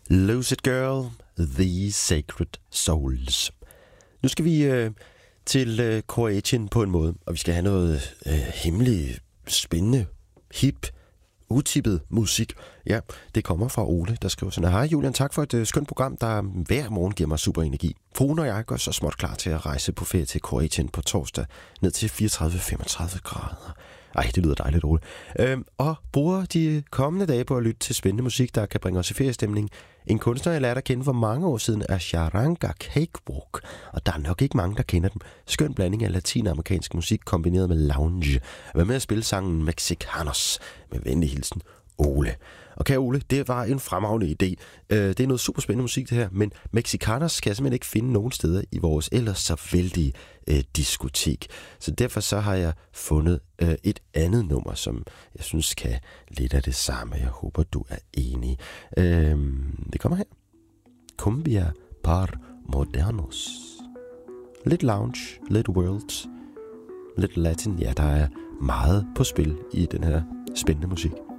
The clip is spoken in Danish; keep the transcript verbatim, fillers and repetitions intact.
Lose It Girl, The Sacred Souls. Nu skal vi øh, til øh, Kroatien på en måde, og vi skal have noget øh, hemmeligt, spændende, hip, utippet musik. Ja, det kommer fra Ole, der skriver sådan: Hej Julian, tak for et øh, skønt program, der hver morgen giver mig super energi. Fruen og jeg går så småt klar til at rejse på ferie til Kroatien på torsdag ned til fireogtredive til femogtredive grader. Ej, det lyder dejligt, Ole. Øhm, og bruger de kommende dage på at lytte til spændende musik, der kan bringe os i feriestemning. En kunstner, jeg lærte at kende for mange år siden, er Charanga Cakewalk, og der er nok ikke mange, der kender dem. Skøn blanding af latinamerikansk musik kombineret med lounge. Hvad med at spille sangen Mexicanos? Med venlig hilsen, Ole. Og kære Ole, det var en fremragende idé. Det er noget super spændende musik det her, men Mexicanos kan jeg simpelthen ikke finde nogen steder i vores ellers så vældige øh, diskotek. Så derfor så har jeg fundet øh, et andet nummer, som jeg synes kan lidt af det samme. Jeg håber, du er enig. Øh, det kommer her. Cumbia par modernos. Lidt lounge, lidt world, lidt latin. Ja, der er meget på spil i den her spændende musik.